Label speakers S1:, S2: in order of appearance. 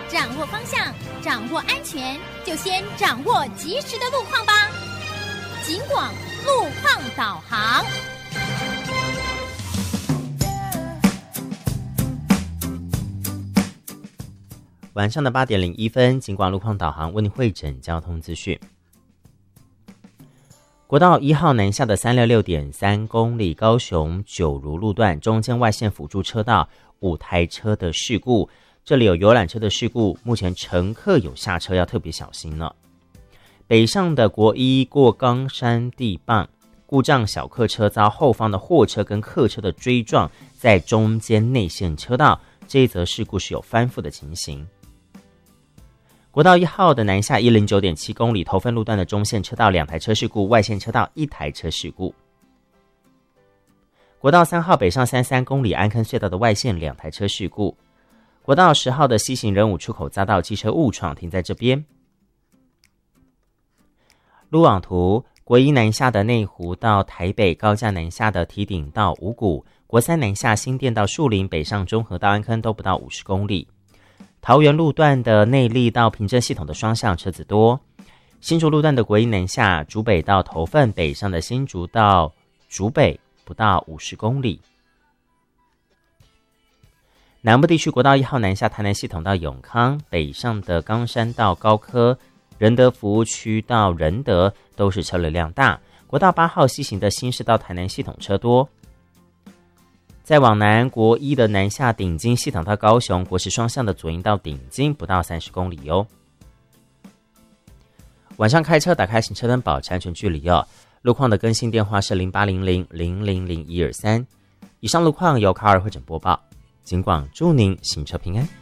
S1: 掌握方向，掌握安全，就先掌握及时的路况吧。警广路况导航。
S2: 晚上的8点01分，警广路况导航为您汇整交通资讯。国道1号南下的 366.3 公里高雄九如路段中间外线辅助车道5台车的事故，这里有游览车的事故，目前乘客有下车要特别小心了。北上的国一过冈山地磅，故障小客车遭后方的货车跟客车的追撞，在中间内线车道，这一则事故是有翻覆的情形。国道1号的南下 109.7 公里头份路段的中线车道2台车事故，外线车道1台车事故。国道3号北上33公里安坑隧道的外线2台车事故。国道10号的西行仁武出口匝道机车误闯，停在这边。路网图，国一南下的内湖到台北，高架南下的堤顶到五股，国三南下新店到树林，北上中和到安坑都不到50公里。桃园路段的内壢到平镇系统的双向车子多。新竹路段的国一南下竹北到头份，北上的新竹到竹北不到50公里。南部地区国道1号南下台南系统到永康，北上的冈山到高科，仁德服务区到仁德都是车流量大。国道8号西行的新市到台南系统车多。再往南，国一的南下顶金系统到高雄，国十双向的左营到顶金不到30公里哦。晚上开车打开行车灯保持安全距离哦。路况的更新电话是0800000123。以上路况由卡尔会诊播报，警广祝您行车平安。